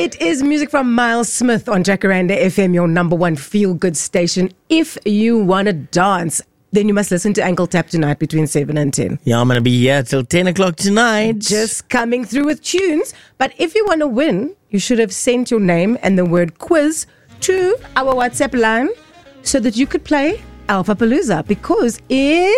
It is music from Miles Smith on Jacaranda FM, your number one feel-good station. If you want to dance, then you must listen to Ankle Tap tonight between 7 and 10. Yeah, I'm going to be here till 10 o'clock tonight. Just coming through with tunes. But if you want to win, you should have sent your name and the word quiz to our WhatsApp line so that you could play Alpha Palooza. Because in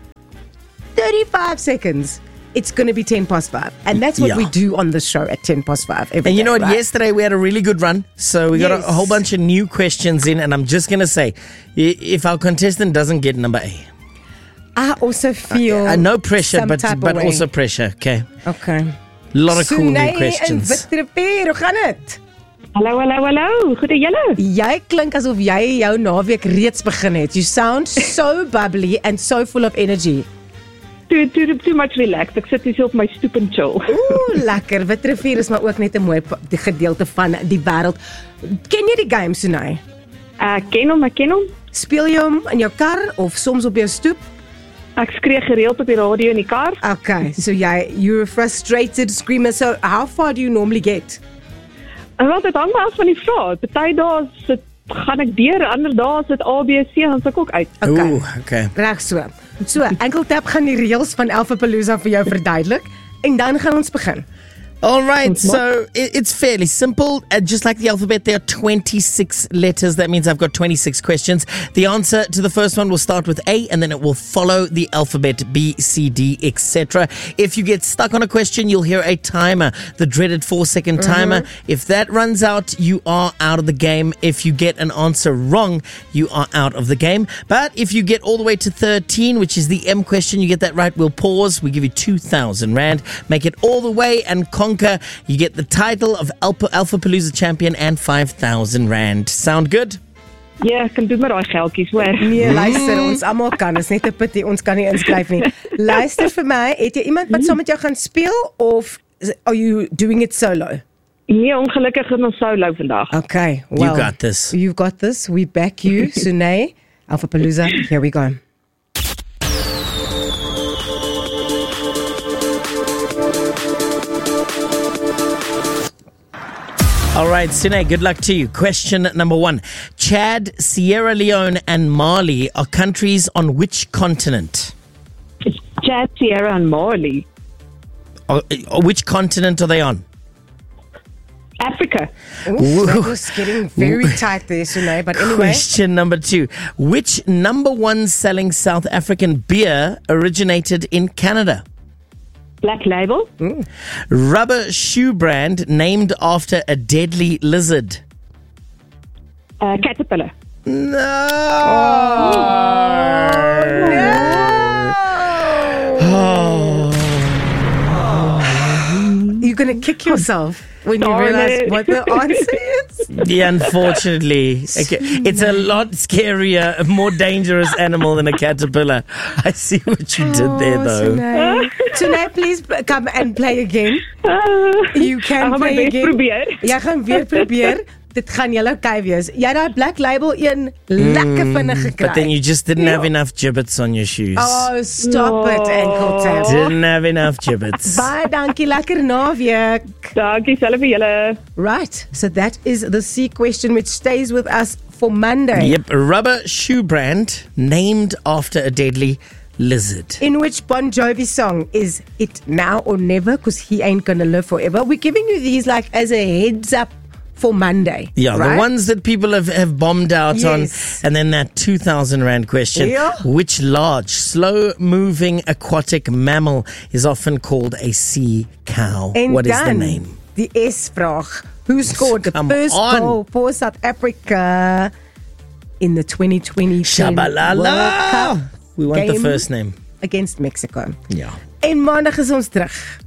35 seconds, it's going to be 10 past 5. And that's what we do on the show at 10 past 5. And you know what? Right? Yesterday we had a really good run. So we got a whole bunch of new questions in. And I'm just going to say, if our contestant doesn't get number A. I also feel no pressure, but also pressure. Okay. A lot of cool new questions. Hoe gaan het? Hallo. Goed en julle? Jy klink asof jy jou naweek reeds begin het. You sound so bubbly and so full of energy. Too much relaxed. Ek sit hier op my stoep en chill. Ooh, lekker. Witrivier is maar ook net 'n mooi gedeelte van die wêreld. Ken jy die game, Sunay? Ek ken hom. Speel jy hom in jou kar of soms op jou stoep? Ek skree gereeld op die radio in die kar. Okay, so you're a frustrated screamer. So how far do you normally get? Wel, dit hang maar af van die vraag. Party dae gaan ek deur, ander dae is dit A, B, C, dan suk ek ook uit. Okay. Reg so. So, Ankle Tap gaan die reëls van Alpha Palooza vir jou verduidelik en dan gaan ons begin. All right, so it's fairly simple. Just like the alphabet, there are 26 letters. That means I've got 26 questions. The answer to the first one will start with A, and then it will follow the alphabet B, C, D, etc. If you get stuck on a question, you'll hear a timer, the dreaded 4-second timer. If that runs out, you are out of the game. If you get an answer wrong, you are out of the game. But if you get all the way to 13, which is the M question, you get that right, we'll pause. We give you 2,000 Rand. Make it all the way and conquer. You get the title of Alpha Palooza champion and 5,000 Rand. Sound good? Ja, ek kan doen met daai geldjies, hoor. Nee, luister, ons almal kan. Is net 'n pity, ons kan nie inskryf nie. Luister vir my, het jy iemand wat saam met jou gaan speel of are you doing it solo? Nee, ongelukkig gaan ons solo vandag. Okay, well. You got this. You've got this. We back you, Sunay. Alpha Palooza, here we go. All right, Sine, good luck to you. Question number 1. Chad, Sierra Leone, and Mali are countries on which continent? Chad, Sierra, and Mali. Which continent are they on? Africa. Ooh, that was getting very tight there, Sunay, but anyway. Question number 2. Which number 1 selling South African beer originated in Canada? Black Label. Rubber shoe brand named after a deadly lizard. Caterpillar. No. You're going to kick yourself when you realize what the answer is? Yeah, unfortunately. Okay. It's a lot scarier, a more dangerous animal than a caterpillar. I see what you did there, though. Sunay, please come and play again. You can play again. Jy gaan weer probeer. Dit gaan julle okay wees. Jy het daai Black Label een lekker vinnig gekry. But then you just didn't have enough gibbets on your shoes. Oh, stop it, Ankle Tap. Didn't have enough gibbets. Baie dankie, lekker naweek. Dankie, selfe vir julle. Right, so that is the C question which stays with us for Monday. Yep, a rubber shoe brand named after a deadly lizard. In which Bon Jovi song is it now or never? Because he ain't gonna live forever. We're giving you these like as a heads up for Monday. Yeah, right? The ones that people have bombed out on. And then that 2,000 Rand question. Yeah. Which large, slow-moving aquatic mammal is often called a sea cow? En what is the dan, name? The S-vraag. Who scored the first goal for South Africa in the 2020 Shabalala. World Cup? We want the game first name. Against Mexico. Ja. En maandag is ons terug.